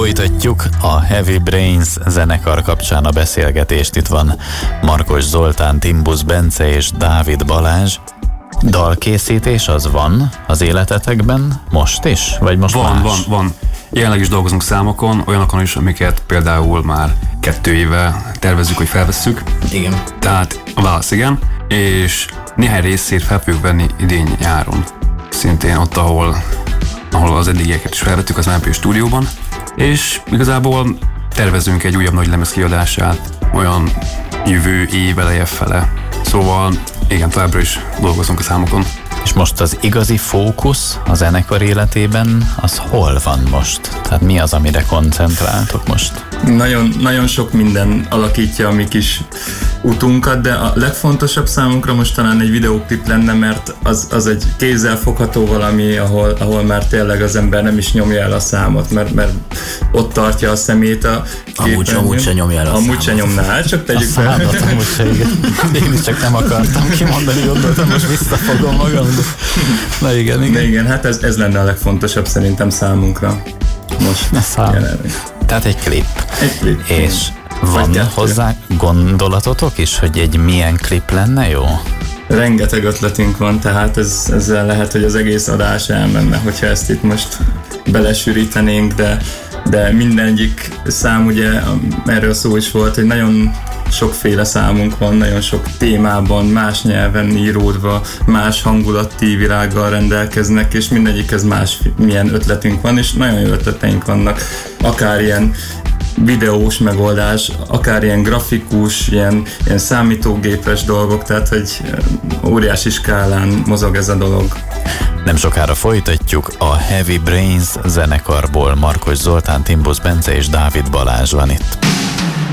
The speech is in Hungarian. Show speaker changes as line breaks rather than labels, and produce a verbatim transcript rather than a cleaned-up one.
Folytatjuk a Heavy Brains zenekar kapcsán a beszélgetést. Itt van Markos Zoltán, Timbusz Bence és Dávid Balázs. Dalkészítés az van az életetekben most is? Vagy most
van,
más?
Van, van. Jelenleg is dolgozunk számokon, olyanokon is, amiket például már kettő éve tervezzük, hogy felvesszük.
Igen.
Tehát a válasz igen, és néhány részét fel fogjuk venni idén nyáron. Szintén ott, ahol, ahol az eddigieket is felvettük, az em pé stúdióban. És igazából tervezünk egy újabb nagy lemez kiadását, olyan jövő év eleje fele. Szóval igen, továbbra is dolgozunk a számokon.
És most az igazi fókusz a zenekar életében, az hol van most? Tehát mi az, amire koncentráltok most?
Nagyon, nagyon sok minden alakítja a mi kis utunkat, de a legfontosabb számunkra most talán egy videóklip lenne, mert az, az egy kézzelfogható valami, ahol, ahol már tényleg az ember nem is nyomja el a számot, mert, mert ott tartja a szemét a
Amúgy, amúgy se nyomja el a
Amúgy
számot.
se nyomná, csak tegyük fel.
A számot amúgy se, igen. Én is csak nem akartam kimondani, gondoltam, most visszafogom magam. Na igen, igen.
De igen, hát ez, ez lenne a legfontosabb szerintem számunkra. Most jelenleg.
Tehát egy klip.
Egy klip.
És van hozzá gondolatotok is, hogy egy milyen klip lenne jó?
Rengeteg ötletünk van, tehát ez, ezzel lehet, hogy az egész adás elmenne, hogyha ezt itt most belesűrítenénk, de, de mindegyik szám, ugye erről szó is volt, hogy nagyon sokféle számunk van, nagyon sok témában, más nyelven íródva, más hangulattív világgal rendelkeznek, és mindegyikhez más milyen ötletünk van, és nagyon jó ötleteink vannak, akár ilyen videós megoldás, akár ilyen grafikus, ilyen, ilyen számítógépes dolgok, tehát hogy óriási skálán mozog ez a dolog.
Nem sokára folytatjuk, a Heavy Brains zenekarból Markos Zoltán, Timbusz Bence és Dávid Balázs van itt.